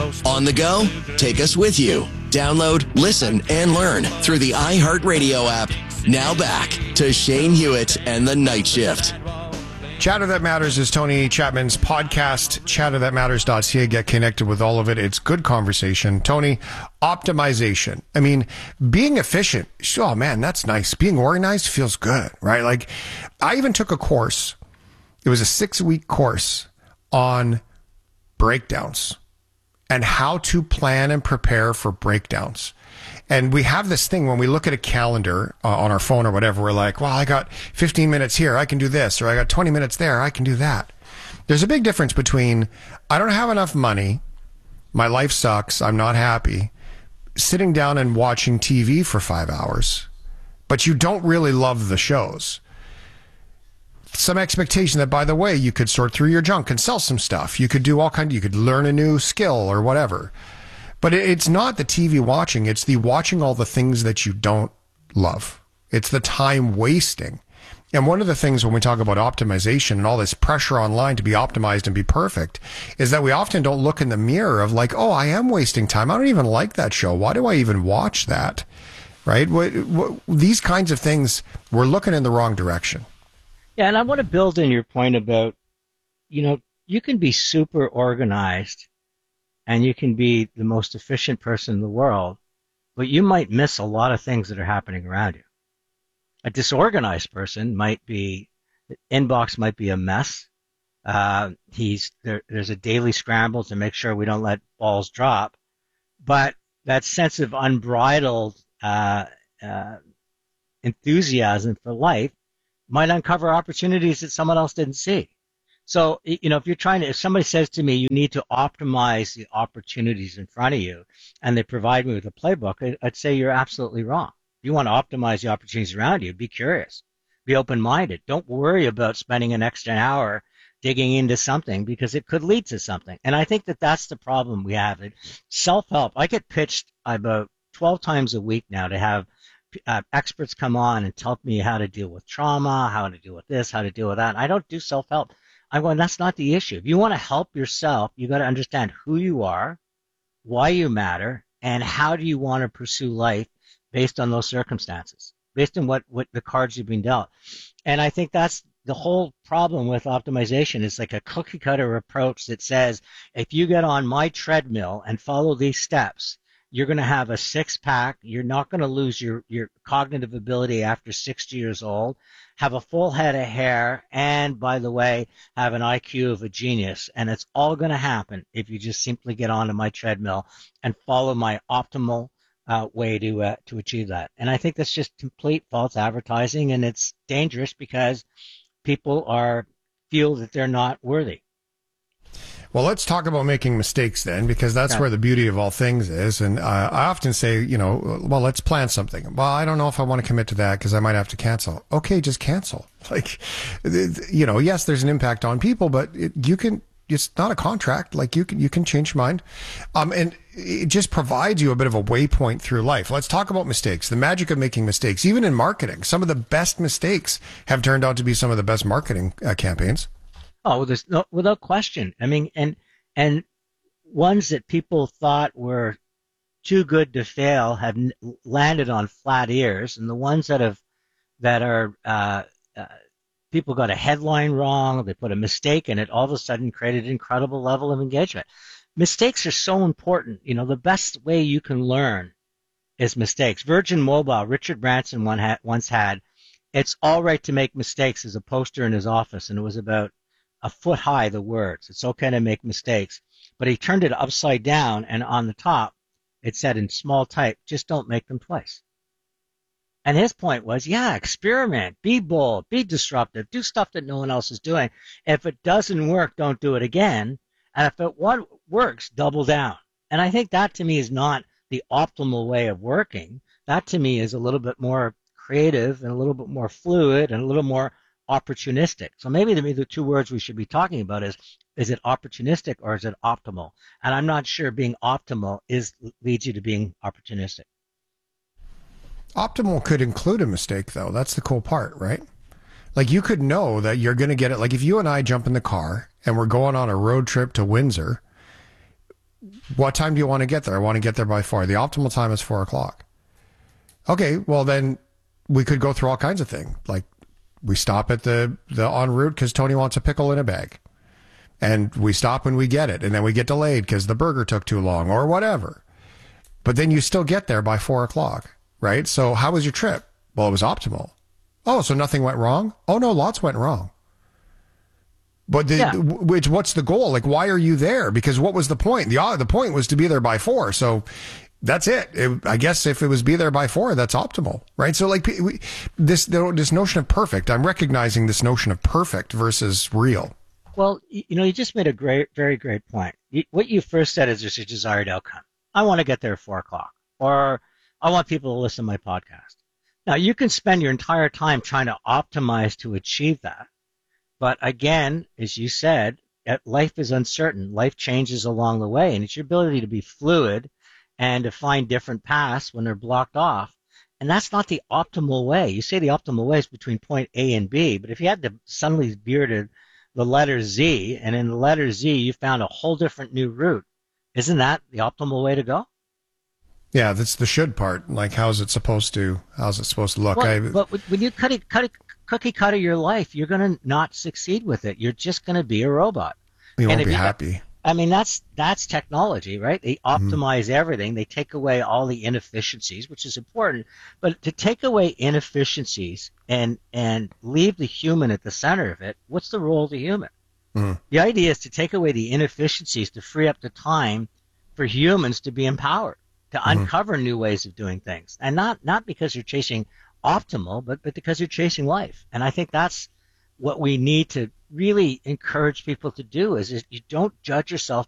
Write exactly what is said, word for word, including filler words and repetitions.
On the go? Take us with you. Download, listen, and learn through the iHeartRadio app. Now back to Shane Hewitt and the Night Shift. Chatter That Matters is Tony Chapman's podcast, chatter that matters dot c a. Get connected with all of it. It's good conversation. Tony, optimization. I mean, being efficient, oh man, that's nice. Being organized feels good, right? Like, I even took a course. It was a six-week course on breakdowns and how to plan and prepare for breakdowns. And we have this thing when we look at a calendar uh, on our phone or whatever, we're like, well, I got fifteen minutes here, I can do this, or I got twenty minutes there, I can do that. There's a big difference between, I don't have enough money, my life sucks, I'm not happy, sitting down and watching T V for five hours, but you don't really love the shows. Some expectation that, by the way, you could sort through your junk and sell some stuff. You could do all kinds, you could learn a new skill or whatever. But it's not the T V watching, it's the watching all the things that you don't love. It's the time wasting. And one of the things when we talk about optimization and all this pressure online to be optimized and be perfect is that we often don't look in the mirror of like, oh, I am wasting time. I don't even like that show. Why do I even watch that? Right? What, what, these kinds of things, we're looking in the wrong direction. Yeah, and I want to build in your point about, you know, you can be super organized and you can be the most efficient person in the world, but you might miss a lot of things that are happening around you. A disorganized person might be, inbox might be a mess. Uh, he's there, there's a daily scramble to make sure we don't let balls drop. But that sense of unbridled uh, uh, enthusiasm for life might uncover opportunities that someone else didn't see. So, you know, if you're trying to, if somebody says to me, you need to optimize the opportunities in front of you, and they provide me with a playbook, I'd say you're absolutely wrong. If you want to optimize the opportunities around you, be curious, be open-minded. Don't worry about spending an extra hour digging into something because it could lead to something. And I think that that's the problem we have. Self-help. I get pitched about twelve times a week now to have uh, experts come on and tell me how to deal with trauma, how to deal with this, how to deal with that. And I don't do self-help. I'm going, that's not the issue. If you want to help yourself, you got to understand who you are, why you matter, and how do you want to pursue life based on those circumstances, based on what, what the cards you've been dealt. And I think that's the whole problem with optimization. Is like a cookie cutter approach that says, if you get on my treadmill and follow these steps, you're going to have a six pack. You're not going to lose your, your cognitive ability after sixty years old, have a full head of hair, and by the way, have an I Q of a genius. And it's all going to happen if you just simply get onto my treadmill and follow my optimal uh, way to, uh, to achieve that. And I think that's just complete false advertising, and it's dangerous because people are, feel that they're not worthy. Well, let's talk about making mistakes then, because that's yeah. where the beauty of all things is. And uh, I often say, you know, well, let's plan something. Well, I don't know if I want to commit to that because I might have to cancel. Okay, just cancel. Like, you know, yes, there's an impact on people, but it, you can, it's not a contract. Like you can, you can change your mind. Um, and it just provides you a bit of a waypoint through life. Let's talk about mistakes, the magic of making mistakes, even in marketing. Some of the best mistakes have turned out to be some of the best marketing uh, campaigns. Oh, there's no, without question. I mean, and and ones that people thought were too good to fail have n- landed on flat ears, and the ones that have that are uh, uh, people got a headline wrong, they put a mistake in it, all of a sudden created an incredible level of engagement. Mistakes are so important. You know, the best way you can learn is mistakes. Virgin Mobile, Richard Branson one ha- once had, "It's all right to make mistakes" as a poster in his office, and it was about a foot high, the words. It's okay to make mistakes. But he turned it upside down, and on the top, it said in small type, "Just don't make them twice." And his point was, yeah, experiment, be bold, be disruptive, do stuff that no one else is doing. If it doesn't work, don't do it again. And if it what works, double down. And I think that to me is not the optimal way of working. That to me is a little bit more creative and a little bit more fluid and a little more opportunistic. So maybe the, the two words we should be talking about is, is it opportunistic or is it optimal? And I'm not sure being optimal is leads you to being opportunistic. Optimal could include a mistake, though. That's the cool part, right? Like you could know that you're going to get it. Like if you and I jump in the car and we're going on a road trip to Windsor, what time do you want to get there? I want to get there by four. The optimal time is four o'clock. Okay, well then we could go through all kinds of things. Like we stop at the, the en route because Tony wants a pickle in a bag. And we stop when we get it. And then we get delayed because the burger took too long or whatever. But then you still get there by four o'clock, right? So how was your trip? Well, it was optimal. Oh, so nothing went wrong? Oh, no, lots went wrong. But the, yeah. which, what's the goal? Like, why are you there? Because what was the point? The, the point was to be there by four. So that's it. it. I guess if it was be there by four, that's optimal, right? So like we, this, this notion of perfect, I'm recognizing this notion of perfect versus real. Well, you know, you just made a great, very great point. You, what you first said is there's a desired outcome. I want to get there at four o'clock, or I want people to listen to my podcast. Now, you can spend your entire time trying to optimize to achieve that. But again, as you said, life is uncertain. Life changes along the way, and it's your ability to be fluid and to find different paths when they're blocked off. And that's not the optimal way. You say the optimal way is between point A and B, but if you had to suddenly veer to the letter Z, and in the letter Z you found a whole different new route, isn't that the optimal way to go? Yeah, that's the should part. Like, how's it supposed to? How's it supposed to look? Well, I, but when you cut it, cut it, cookie cutter your life, you're going to not succeed with it. You're just going to be a robot. You won't and be you happy. Got, I mean, that's that's technology, right? They optimize mm-hmm. everything. They take away all the inefficiencies, which is important. But to take away inefficiencies and and leave the human at the center of it, what's the role of the human? Mm-hmm. The idea is to take away the inefficiencies to free up the time for humans to be empowered, to mm-hmm. uncover new ways of doing things. And not, not because you're chasing optimal, but, but because you're chasing life. And I think that's what we need to really encourage people to do is, is you don't judge yourself